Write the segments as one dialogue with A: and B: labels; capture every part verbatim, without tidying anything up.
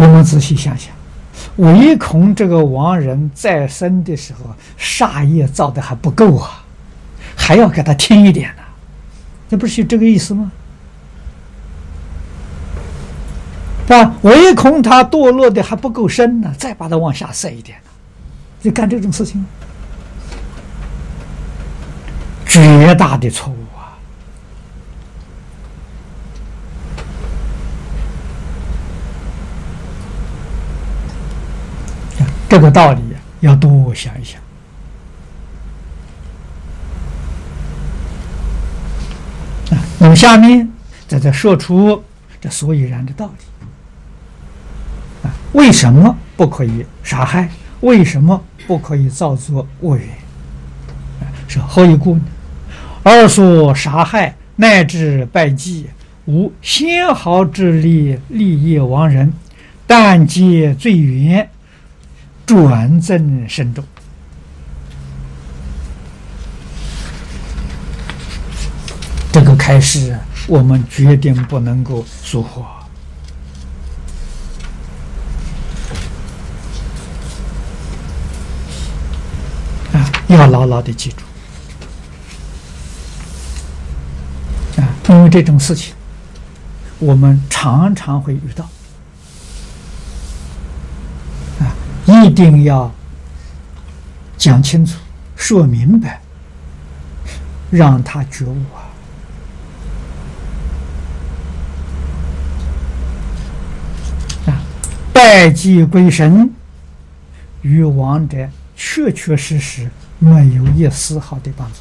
A: 我们仔细想想，唯恐这个亡人在生的时候杀业造的还不够啊，还要给他添一点呢、啊，这不是这个意思吗？啊，唯恐他堕落的还不够深呢，再把他往下塞一点呢、啊，就干这种事情，绝大的错误啊！这个道理要多想一想。啊，那么下面再再说出这所以然的道理。啊，为什么不可以杀害？为什么不可以造作恶缘？啊，是何以故呢？二所杀害乃至拜祭，无纤毫之力利益亡人，但皆罪缘，转增深重。这个开示我们决定不能够疏忽啊，要牢牢的记住啊，因为这种事情我们常常会遇到啊，一定要讲清楚、说明白，让他觉悟啊。拜祭归神，与亡者确确实实没有一丝毫的帮助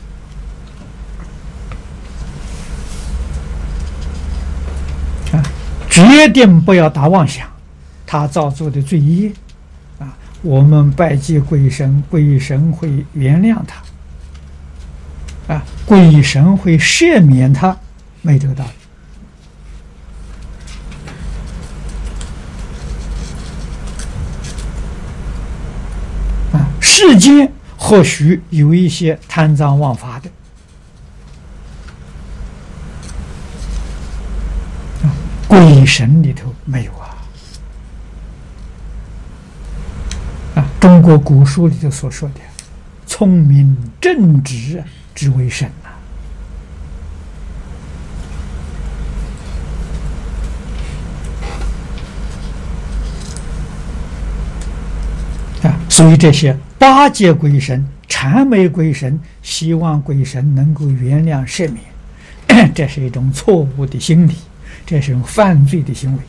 A: 啊！决定不要打妄想，他造作的罪业啊，我们拜祭鬼神，鬼神会原谅他啊，鬼神会赦免他，没这个道理。世间或许有一些贪赃枉法的，鬼神里头没有啊！啊，中国古书里头所说的“聪明正直之为神”啊，啊，所以这些八戒鬼神、谄媚鬼神，希望鬼神能够原谅赦免，这是一种错误的心理，这是一种犯罪的行为。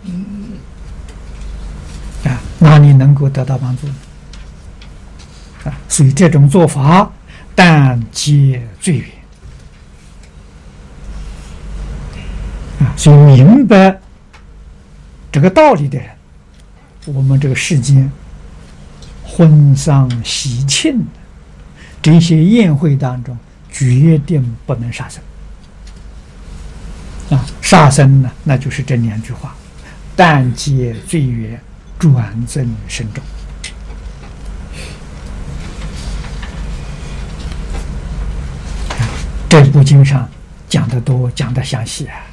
A: 啊，哪里能够得到帮助呢？啊，所以这种做法，但皆罪缘。啊，所以明白这个道理的人，我们这个世间婚丧喜庆这些宴会当中，决定不能杀生啊！杀生呢，那就是这两句话：但皆罪缘，转增深重。这部经上讲得多，讲得详细啊！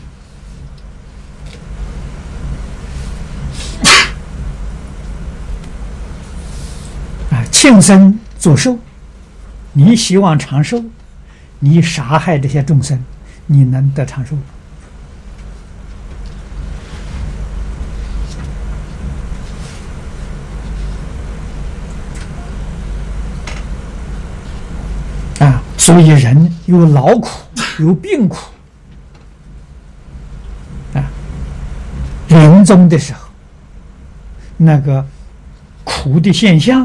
A: 庆生作寿，你希望长寿，你杀害这些众生，你能得长寿？啊，所以人有劳苦，有病苦啊，临终的时候，那个苦的现象。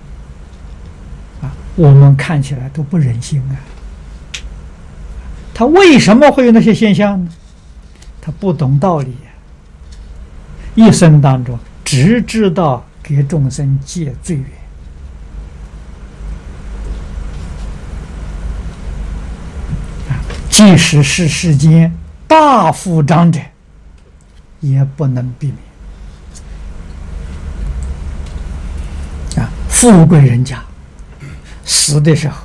A: 我们看起来都不忍心啊！他为什么会有那些现象呢？他不懂道理啊，一生当中只知道给众生戒罪缘啊，即使是世间大富长者，也不能避免啊，富贵人家。死的时候，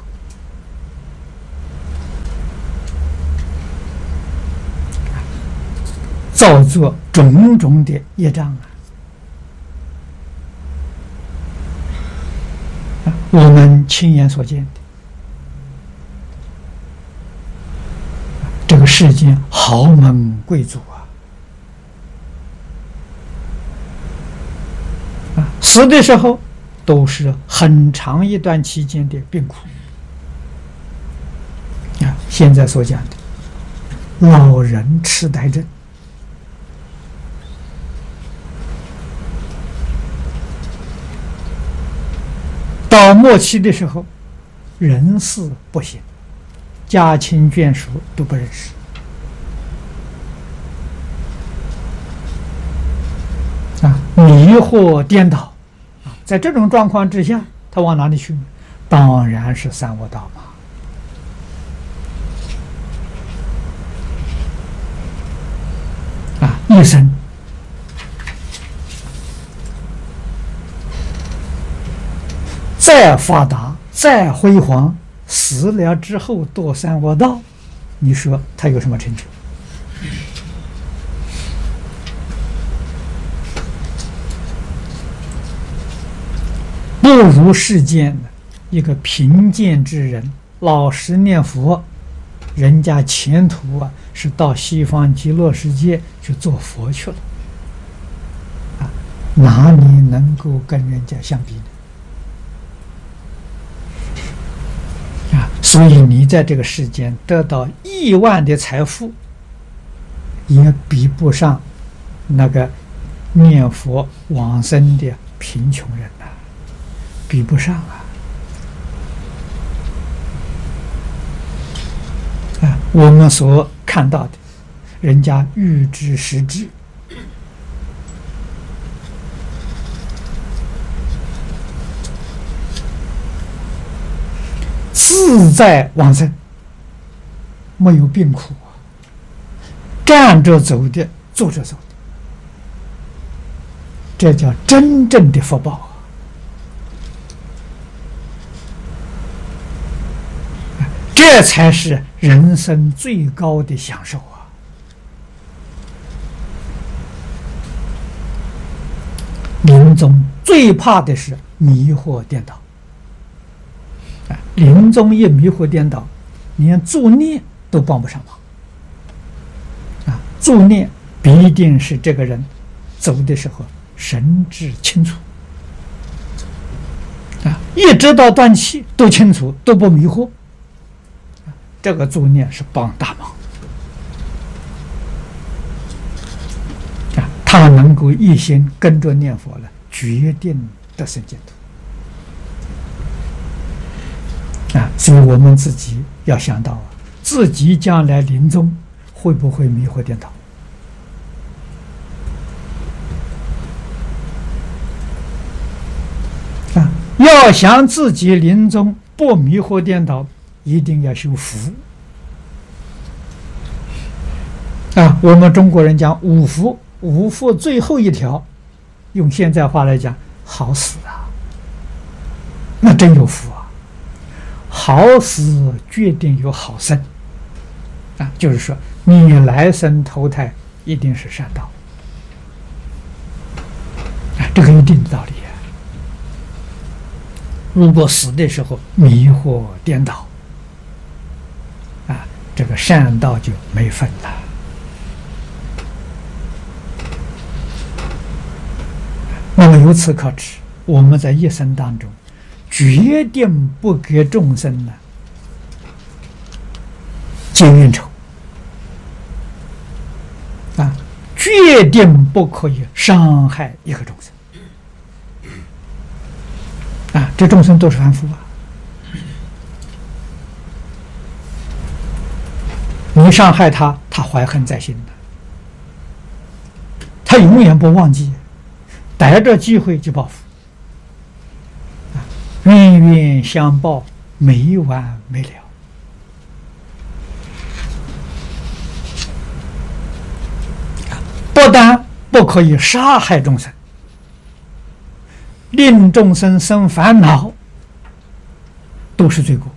A: 造作种种的业障啊！ 我们亲眼所见的，这个世间豪门贵族啊，啊，死的时候都是很长一段期间的病苦啊。现在所讲的老人痴呆症，到末期的时候，人事不省，家亲眷属都不认识啊，迷惑颠倒啊。在这种状况之下，他往哪里去呢？当然是三恶道嘛。啊，一生再发达、再辉煌，死了之后堕三恶道，你说他有什么成就？不如世间一个贫贱之人，老实念佛，人家前途啊是到西方极乐世界去做佛去了啊，哪里能够跟人家相比呢？所以你在这个世间得到亿万的财富，也比不上那个念佛往生的贫穷人呐、啊，比不上啊！啊，我们所看到的，人家预知时至，自在往生，没有病苦啊，站着走的，坐着走的，这叫真正的福报啊！这才是人生最高的享受啊！临终最怕的是迷惑颠倒。临终一迷惑颠倒，连助念都帮不上忙啊！助念必定是这个人走的时候神志清楚啊，一直到断气都清楚，都不迷惑，这个助念是帮大忙啊！他能够一心跟着念佛了，决定得生净土。啊，所以我们自己要想到啊，自己将来临终会不会迷惑颠倒？啊，要想自己临终不迷惑颠倒，一定要修福。啊，我们中国人讲五福，五福最后一条，用现在话来讲，好死啊，那真有福啊！好死决定有好生啊，就是说你来生投胎一定是善道啊，这个一定的道理啊。如果死的时候迷惑颠倒啊，这个善道就没份了。那么由此可知，我们在一生当中决定不给众生呢结冤仇啊，决定不可以伤害一个众生啊，这众生都是凡夫啊，你伤害他，他怀恨在心的，他永远不忘记，逮着机会就报复。冤冤相报，没完没了不但不可以杀害众生，令众生生烦恼，都是罪过